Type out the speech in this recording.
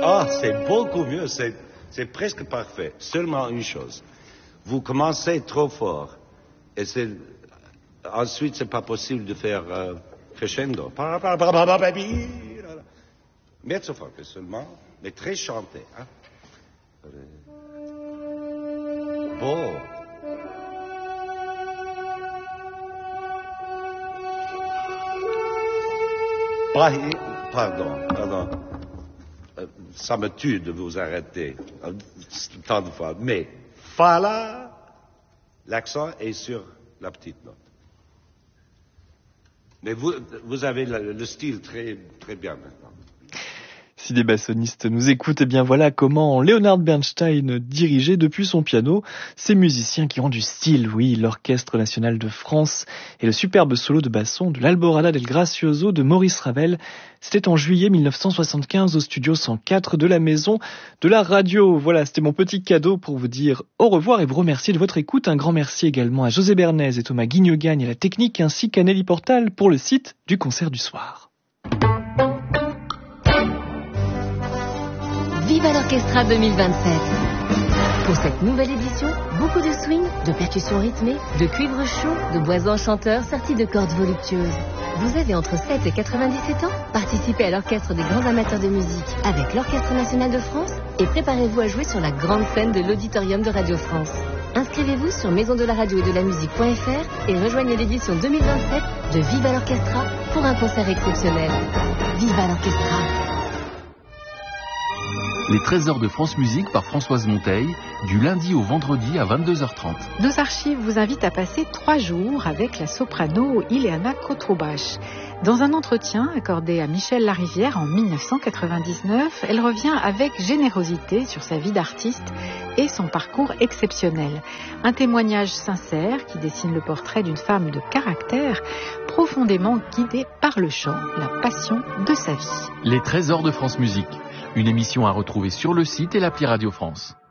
Ah, c'est beaucoup mieux, c'est presque parfait. Seulement une chose, vous commencez trop fort, et ensuite c'est pas possible de faire crescendo. Mezzo forte seulement, mais très chanté. Hein? Bon. Pardon. Ça me tue de vous arrêter tant de fois. Mais fa là, l'accent est sur la petite note. Mais vous avez le style très, très bien maintenant. Si des bassonistes nous écoutent, eh bien voilà comment Leonard Bernstein dirigeait depuis son piano ces musiciens qui ont du style, oui, l'Orchestre National de France et le superbe solo de basson de l'Alborada del Gracioso de Maurice Ravel. C'était en juillet 1975 au studio 104 de la Maison de la Radio. Voilà, c'était mon petit cadeau pour vous dire au revoir et vous remercier de votre écoute. Un grand merci également à José Bernays et Thomas Guignogagne à la technique ainsi qu'à Nelly Portal pour le site du concert du soir. Viva l'Orchestra 2027. Pour cette nouvelle édition, beaucoup de swing, de percussions rythmées, de cuivre chaud, de bois enchanteurs sortis de cordes voluptueuses. Vous avez entre 7 et 97 ans? Participez à l'Orchestre des grands amateurs de musique avec l'Orchestre National de France et préparez-vous à jouer sur la grande scène de l'Auditorium de Radio France. Inscrivez-vous sur maisondelaradio-et-de-la-musique.fr et rejoignez l'édition 2027 de Viva l'Orchestra pour un concert exceptionnel. Viva l'Orchestra. Les trésors de France Musique par Françoise Monteil, du lundi au vendredi à 22h30. Nos archives vous invitent à passer 3 jours avec la soprano Ileana Kotrubach. Dans un entretien accordé à Michel Larivière en 1999, elle revient avec générosité sur sa vie d'artiste et son parcours exceptionnel. Un témoignage sincère qui dessine le portrait d'une femme de caractère profondément guidée par le chant, la passion de sa vie. Les trésors de France Musique, une émission à retrouver sur le site et l'appli Radio France.